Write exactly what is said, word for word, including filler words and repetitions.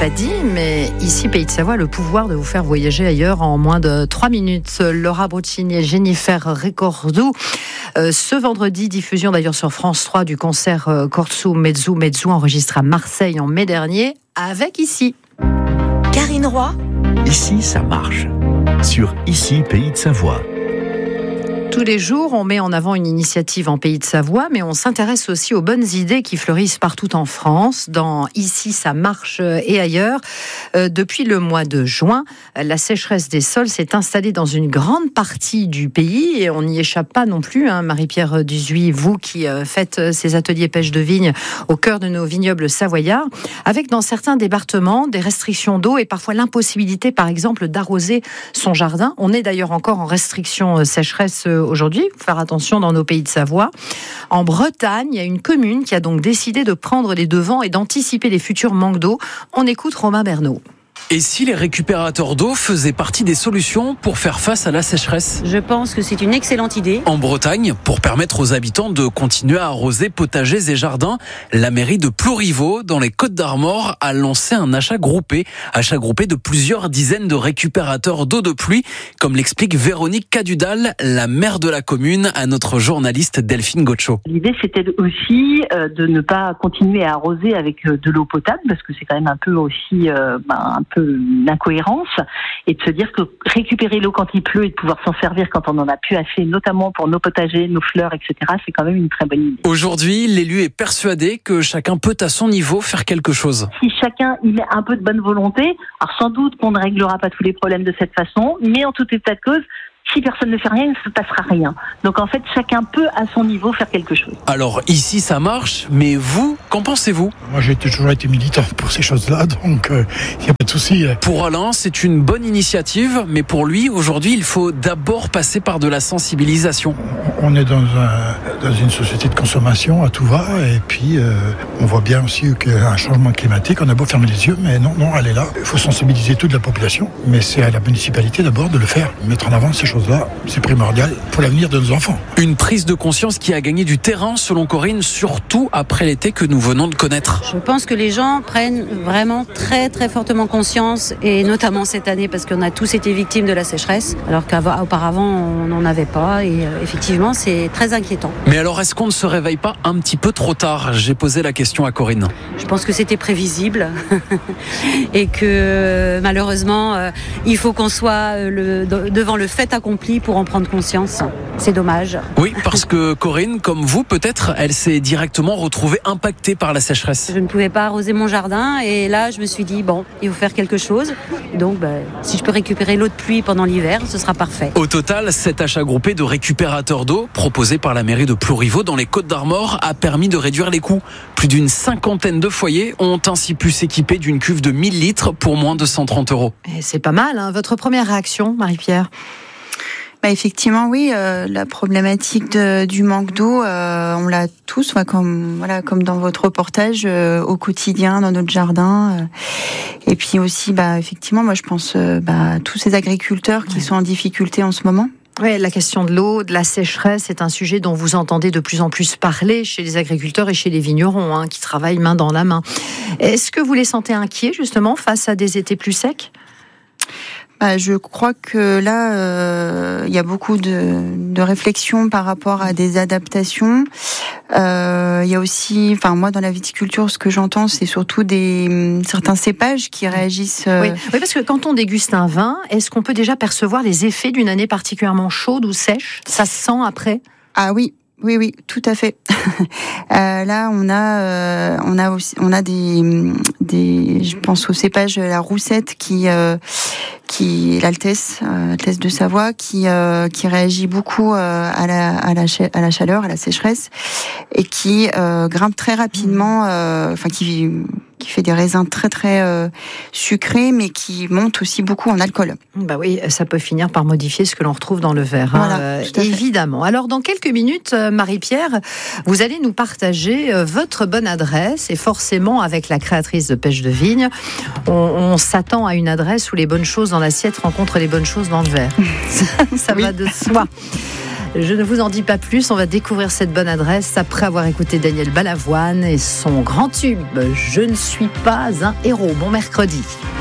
pas dit, mais ici, Pays de Savoie a le pouvoir de vous faire voyager ailleurs en moins de trois minutes. Laura Bruccini et Jennifer Recordou. Euh, ce vendredi, diffusion d'ailleurs sur France trois du concert euh, Corso Mezzu Mezzu enregistré à Marseille en mai dernier, avec ici Karine Roy. Ici, ça marche. Sur Ici, Pays de Savoie. Tous les jours, on met en avant une initiative en Pays de Savoie, mais on s'intéresse aussi aux bonnes idées qui fleurissent partout en France, dans Ici, ça marche et ailleurs. Euh, depuis le mois de juin, la sécheresse des sols s'est installée dans une grande partie du pays et on n'y échappe pas non plus. Hein, Marie-Pierre Duzuy, vous qui euh, faites ces ateliers pêche de vigne au cœur de nos vignobles savoyards, avec dans certains départements des restrictions d'eau et parfois l'impossibilité, par exemple, d'arroser son jardin. On est d'ailleurs encore en restriction euh, sécheresse euh, aujourd'hui, il faut faire attention dans nos pays de Savoie. En Bretagne, il y a une commune qui a donc décidé de prendre les devants et d'anticiper les futurs manques d'eau. On écoute Romain Bernot. Et si les récupérateurs d'eau faisaient partie des solutions pour faire face à la sécheresse ? Je pense que c'est une excellente idée. En Bretagne, pour permettre aux habitants de continuer à arroser potagers et jardins, la mairie de Plouriveau, dans les Côtes-d'Armor, a lancé un achat groupé. Achat groupé de plusieurs dizaines de récupérateurs d'eau de pluie, comme l'explique Véronique Cadudal, la maire de la commune, à notre journaliste Delphine Gaucho. L'idée, c'était aussi euh, de ne pas continuer à arroser avec euh, de l'eau potable, parce que c'est quand même un peu aussi euh, ben, un peu l'incohérence, et de se dire que récupérer l'eau quand il pleut et de pouvoir s'en servir quand on en a plus assez, notamment pour nos potagers, nos fleurs, et cetera, c'est quand même une très bonne idée. Aujourd'hui, l'élu est persuadé que chacun peut à son niveau faire quelque chose. Si chacun y met un peu de bonne volonté, alors sans doute qu'on ne réglera pas tous les problèmes de cette façon, mais en tout état de cause, si personne ne fait rien, il ne se passera rien. Donc en fait, chacun peut à son niveau faire quelque chose. Alors ici, ça marche, mais vous, qu'en pensez-vous ? Moi, j'ai toujours été militant pour ces choses-là, donc il euh, n'y a pas de souci. Pour Alain, c'est une bonne initiative, mais pour lui, aujourd'hui, il faut d'abord passer par de la sensibilisation. On est dans, un, dans une société de consommation à tout va, et puis euh, on voit bien aussi qu'il y a un changement climatique. On a beau fermer les yeux, mais non, non, elle est là. Il faut sensibiliser toute la population, mais c'est à la municipalité d'abord de le faire, mettre en avant ces choses-là. C'est primordial pour l'avenir de nos enfants. Une prise de conscience qui a gagné du terrain, selon Corinne, surtout après l'été que nous venons de connaître. Je pense que les gens prennent vraiment très très fortement conscience, et notamment cette année, parce qu'on a tous été victimes de la sécheresse, alors qu'auparavant on n'en avait pas, et euh, effectivement c'est très inquiétant. Mais alors est-ce qu'on ne se réveille pas un petit peu trop tard ? J'ai posé la question à Corinne. Je pense que c'était prévisible et que malheureusement euh, il faut qu'on soit euh, le, devant le fait accompli pour en prendre conscience. C'est dommage. Oui, parce que Corinne, comme vous peut-être, elle s'est directement retrouvée impactée par la sécheresse. Je ne pouvais pas arroser mon jardin et là je me suis dit bon, il faut faire quelque chose. Donc bah, si je peux récupérer l'eau de pluie pendant l'hiver, ce sera parfait. Au total, cet achat groupé de récupérateurs d'eau proposé par la mairie de Plouriveau dans les Côtes-d'Armor a permis de réduire les coûts. Plus d'une cinquantaine de foyers ont ainsi pu s'équiper d'une cuve de mille litres pour moins de cent trente euros. Et c'est pas mal, hein. Votre première réaction, Marie-Pierre ? Bah effectivement, oui, euh, la problématique de, du manque d'eau, euh, on l'a tous, enfin, comme voilà, comme dans votre reportage, euh, au quotidien, dans notre jardin. Euh, et puis aussi, bah effectivement, moi je pense euh, bah, à tous ces agriculteurs qui ouais. sont en difficulté en ce moment. Oui, la question de l'eau, de la sécheresse, c'est un sujet dont vous entendez de plus en plus parler chez les agriculteurs et chez les vignerons, hein, qui travaillent main dans la main. Est-ce que vous les sentez inquiets justement face à des étés plus secs ? Bah, je crois que là, euh, il y a beaucoup de, de réflexions par rapport à des adaptations. Euh, il y a aussi, enfin moi dans la viticulture, ce que j'entends, c'est surtout des certains cépages qui réagissent. Euh... Oui. oui, parce que quand on déguste un vin, est-ce qu'on peut déjà percevoir les effets d'une année particulièrement chaude ou sèche ? Ça se sent après ? Ah oui. Oui, oui, tout à fait. euh, là, on a, euh, on a aussi, on a des, des, je pense au cépage la Roussette qui, euh, qui, l'Altesse, euh, Altesse de Savoie, qui, euh, qui réagit beaucoup euh, à la, à la, à la chaleur, à la sécheresse, et qui euh, grimpe très rapidement, enfin euh, qui qui fait des raisins très très euh, sucrés, mais qui monte aussi beaucoup en alcool. Bah oui, ça peut finir par modifier ce que l'on retrouve dans le verre, voilà, hein, euh, évidemment. Alors dans quelques minutes, Marie-Pierre, vous allez nous partager votre bonne adresse, et forcément avec la créatrice de Pêche de Vigne, on, on s'attend à une adresse où les bonnes choses dans l'assiette rencontrent les bonnes choses dans le verre. ça ça oui. va de soi. Je ne vous en dis pas plus, on va découvrir cette bonne adresse après avoir écouté Daniel Balavoine et son grand tube « Je ne suis pas un héros ». Bon mercredi.